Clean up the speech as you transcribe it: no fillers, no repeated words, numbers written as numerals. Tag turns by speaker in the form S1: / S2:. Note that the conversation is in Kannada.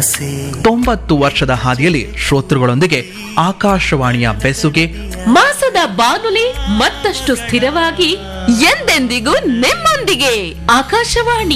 S1: ಆಸೆ.
S2: 90 ವರ್ಷದ ಹಾದಿಯಲ್ಲಿ ಶ್ರೋತೃಗಳೊಂದಿಗೆ ಆಕಾಶವಾಣಿಯ ಬೆಸುಗೆ.
S3: ಮಾಸದ ಬಾನುಲಿ ಮತ್ತಷ್ಟು ಸ್ಥಿರವಾಗಿ ಎಂದೆಂದಿಗೂ ನಿಮ್ಮೊಂದಿಗೆ. ಆಕಾಶವಾಣಿ